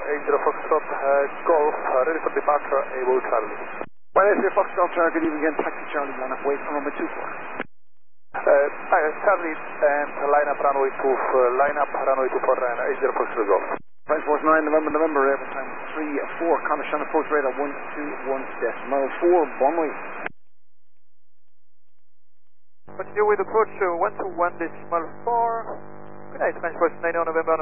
80 Foxtrot, Golf, ready for departure, able Charlie. 180 Foxtrot, good evening again, taxi Charlie, line up wait for runway 24. Charlie, and line up runway 24, line up runway 24, 80 Foxtrot, Golf. Flight Force 9, November, airport time 3-4, Conishan approach radar 121, 4, Bonway. Continue with approach 121.4. Good night, French Force 9 on November.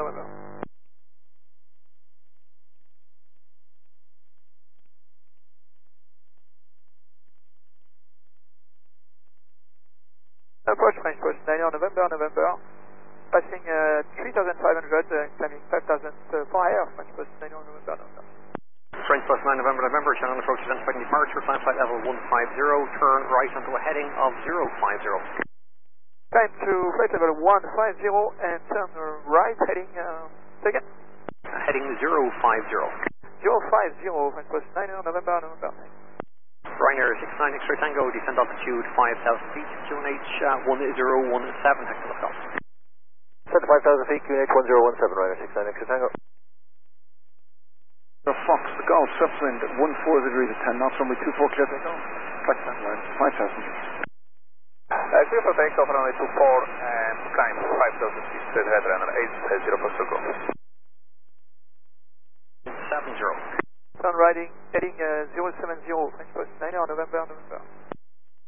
Approach French Force 9 on November. Passing 3,500, climbing 5,000 for air, French Force 9 on November. French Bus 9 November, channel approach identifying departure, climb flight level 150, turn right onto a heading of 050. Climb to flight level 150 and turn right, heading, second? Heading 050. 050, French Bus 9 November. Ryanair 69 X-ray Tango, descend altitude 5,000 feet, QNH 1017, technical stop. Set to 5,000 feet, QNH 1017, Ryanair 69 X-ray Tango. Fox, the Golf, subwind 14 degrees at 10 knots, runway 24, clear takeoff. Flight time line 5,000 feet. Clear for takeoff, runway 24, and climb 5,000 feet, straight ahead, runner 80 Foxtrot Golf. 70. Turn riding, heading 070, French Bus 9 November.